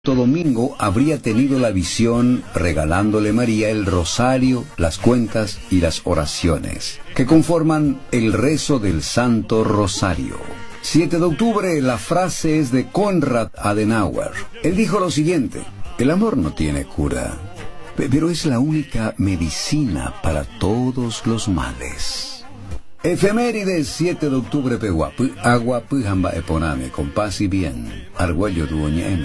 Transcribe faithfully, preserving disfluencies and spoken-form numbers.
Domingo habría tenido la visión regalándole María el rosario, las cuentas y las oraciones, que conforman el rezo del Santo Rosario. siete de octubre, la frase es de Konrad Adenauer. Él dijo lo siguiente: el amor no tiene cura, pero es la única medicina para todos los males. Efemérides siete de octubre, Pehuapu, agua pujamba eponame, con paz y bien, argüello duoña